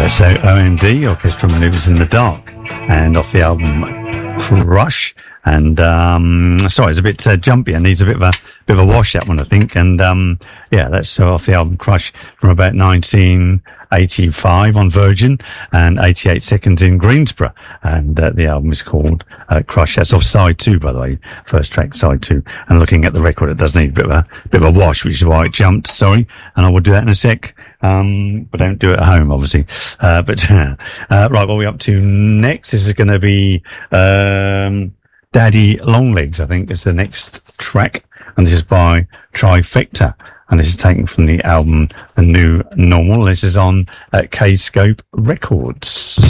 So OMD, Orchestral Maneuvers in the Dark, and off the album Crush. And sorry, it's a bit jumpy and needs a bit of a wash, that one, I think. And yeah, that's off the album Crush from about 1985 on Virgin and 88 Seconds in Greensboro. And the album is called Crush. That's off side 2, by the way, first track, side 2. And looking at the record, it does need a bit of a wash, which is why it jumped. Sorry, and I will do that in a sec. But don't do it at home, obviously. Right, what are we up to next? This is going to be Daddy Longlegs, I think, is the next track, and this is by Trifecta, and this is taken from the album The New Normal. This is on K-Scope Records.